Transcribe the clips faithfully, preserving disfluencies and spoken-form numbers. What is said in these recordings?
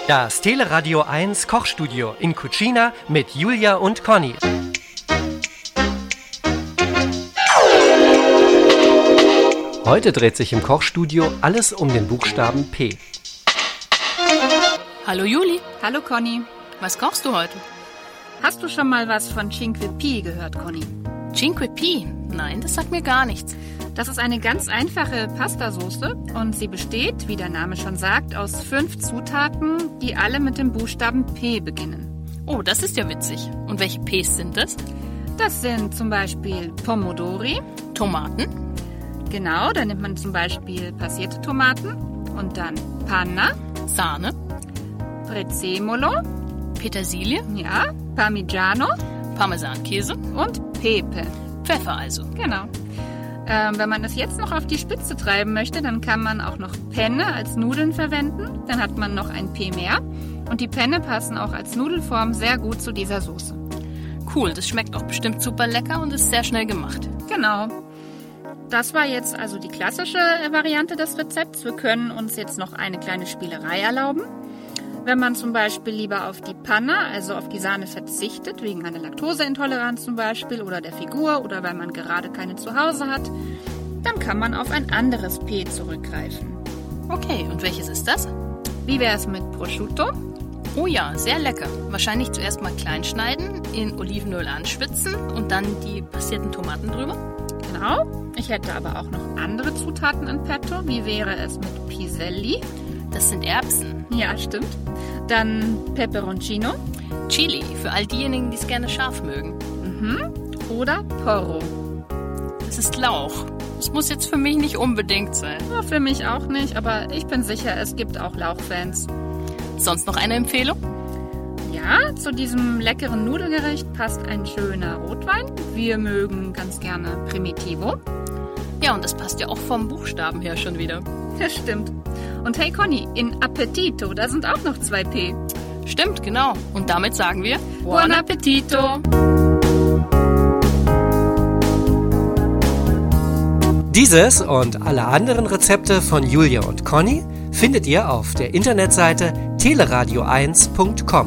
Das Teleradio eins Kochstudio in Cucina mit Julia und Conny. Heute dreht sich im Kochstudio alles um den Buchstaben P. Hallo Juli. Hallo Conny. Was kochst du heute? Hast du schon mal was von Cinque Pie gehört, Conny? Cinque Pie? Nein, das sagt mir gar nichts. Das ist eine ganz einfache Pastasoße und sie besteht, wie der Name schon sagt, aus fünf Zutaten, die alle mit dem Buchstaben P beginnen. Oh, das ist ja witzig. Und welche Ps sind das? Das sind zum Beispiel Pomodori. Tomaten. Genau, da nimmt man zum Beispiel passierte Tomaten. Und dann Panna. Sahne. Prezzemolo. Petersilie. Ja, Parmigiano. Parmesankäse. Und Pepe. Pfeffer also. Genau. Ähm, wenn man das jetzt noch auf die Spitze treiben möchte, dann kann man auch noch Penne als Nudeln verwenden. Dann hat man noch ein P mehr. Und die Penne passen auch als Nudelform sehr gut zu dieser Soße. Cool, das schmeckt auch bestimmt super lecker und ist sehr schnell gemacht. Genau. Das war jetzt also die klassische Variante des Rezepts. Wir können uns jetzt noch eine kleine Spielerei erlauben. Wenn man zum Beispiel lieber auf die Panna, also auf die Sahne verzichtet, wegen einer Laktoseintoleranz zum Beispiel oder der Figur oder weil man gerade keine zu Hause hat, dann kann man auf ein anderes P zurückgreifen. Okay, und welches ist das? Wie wäre es mit Prosciutto? Oh ja, sehr lecker. Wahrscheinlich zuerst mal klein schneiden, in Olivenöl anschwitzen und dann die passierten Tomaten drüber. Genau. Ich hätte aber auch noch andere Zutaten in petto. Wie wäre es mit Piselli? Das sind Erbsen. Ja, stimmt. Dann Peperoncino. Chili, für all diejenigen, die es gerne scharf mögen. Mhm. Oder Porro. Das ist Lauch. Das muss jetzt für mich nicht unbedingt sein. Ja, für mich auch nicht, aber ich bin sicher, es gibt auch Lauchfans. Sonst noch eine Empfehlung? Ja, zu diesem leckeren Nudelgericht passt ein schöner Rotwein. Wir mögen ganz gerne Primitivo. Ja, und das passt ja auch vom Buchstaben her schon wieder. Das stimmt. Und hey Conny, in Appetito, da sind auch noch zwei P. Stimmt, genau. Und damit sagen wir Buon Appetito! Dieses und alle anderen Rezepte von Julia und Conny findet ihr auf der Internetseite teleradio eins punkt com.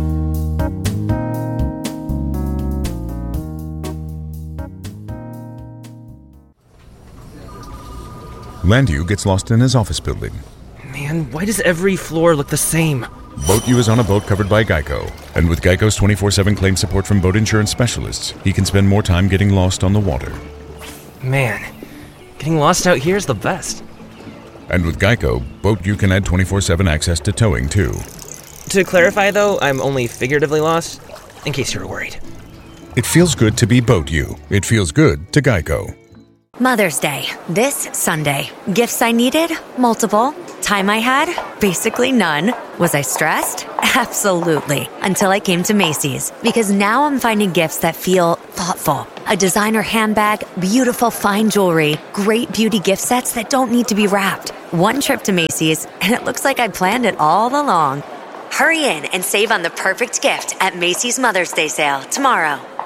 Landu gets lost in his office building. Man, why does every floor look the same? BoatU is on a boat covered by Geico. And with Geico's twenty-four seven claim support from boat insurance specialists, he can spend more time getting lost on the water. Man, getting lost out here is the best. And with Geico, BoatU can add twenty-four seven access to towing, too. To clarify, though, I'm only figuratively lost, in case you were worried. It feels good to be BoatU. It feels good to Geico. Mother's Day, this Sunday. Gifts I needed? Multiple. Time I had? Basically none. Was I stressed? Absolutely. Until I came to Macy's. Because now I'm finding gifts that feel thoughtful. A designer handbag, beautiful fine jewelry, great beauty gift sets that don't need to be wrapped. One trip to Macy's, and it looks like I planned it all along. Hurry in and save on the perfect gift at Macy's Mother's Day sale tomorrow.